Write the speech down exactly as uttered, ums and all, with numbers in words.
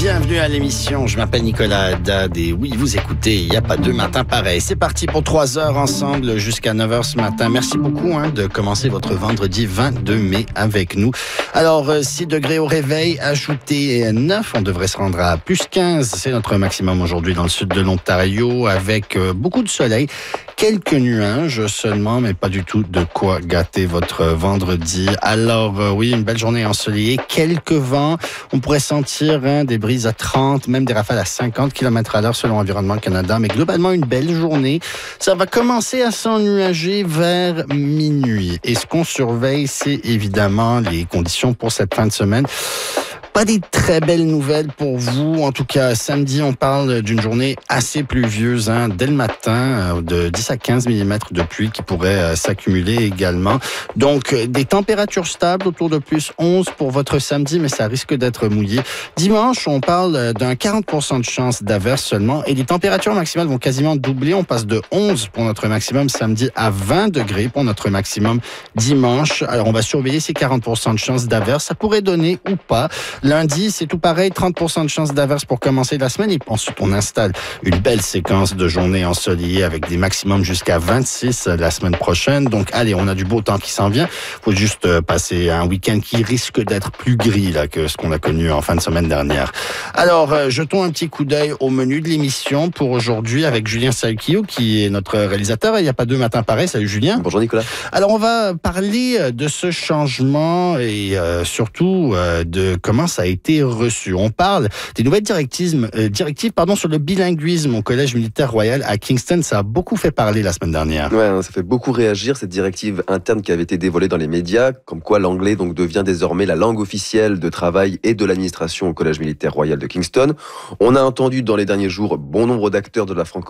Bienvenue à l'émission, je m'appelle Nicolas Haddad et oui, vous écoutez, il n'y a pas deux matins pareils. C'est parti pour trois heures ensemble jusqu'à neuf heures ce matin. Merci beaucoup hein, de commencer votre vendredi vingt-deux mai avec nous. Alors, six degrés au réveil, ajouté neuf, on devrait se rendre à plus quinze. C'est notre maximum aujourd'hui dans le sud de l'Ontario avec beaucoup de soleil. Quelques nuages seulement, mais pas du tout de quoi gâter votre vendredi. Alors euh, oui, une belle journée ensoleillée, quelques vents. On pourrait sentir hein, des brises à trente, même des rafales à cinquante kilomètres à l'heure selon Environnement Canada. Mais globalement, une belle journée. Ça va commencer à s'ennuager vers minuit. Et ce qu'on surveille, c'est évidemment les conditions pour cette fin de semaine. Pas des très belles nouvelles pour vous. En tout cas, samedi, on parle d'une journée assez pluvieuse hein, dès le matin, de dix à quinze millimètres de pluie qui pourraient euh, s'accumuler également. Donc, des températures stables autour de plus onze pour votre samedi, mais ça risque d'être mouillé. Dimanche, on parle d'un quarante pour cent de chance d'averse seulement et les températures maximales vont quasiment doubler. On passe de onze pour notre maximum samedi à vingt degrés pour notre maximum dimanche. Alors, on va surveiller ces quarante pour cent de chance d'averse. Ça pourrait donner ou pas. Lundi, c'est tout pareil, trente pour cent de chance d'averse pour commencer la semaine. Et ensuite, on installe une belle séquence de journées ensoleillées avec des maximums jusqu'à vingt-six la semaine prochaine. Donc, allez, on a du beau temps qui s'en vient. Faut juste passer un week-end qui risque d'être plus gris là que ce qu'on a connu en fin de semaine dernière. Alors, euh, jetons un petit coup d'œil au menu de l'émission pour aujourd'hui avec Julien Salkio, qui est notre réalisateur. Il n'y a pas deux matins pareils. Salut Julien. Bonjour Nicolas. Alors, on va parler de ce changement et euh, surtout euh, de comment ça a été reçu. On parle des nouvelles directives, euh, directives pardon, sur le bilinguisme au Collège militaire royal à Kingston. Ça a beaucoup fait parler la semaine dernière. Ouais, ça fait beaucoup réagir, cette directive interne qui avait été dévoilée dans les médias, comme quoi l'anglais donc devient désormais la langue officielle de travail et de l'administration au Collège militaire royal de Kingston. On a entendu dans les derniers jours bon nombre d'acteurs de la franco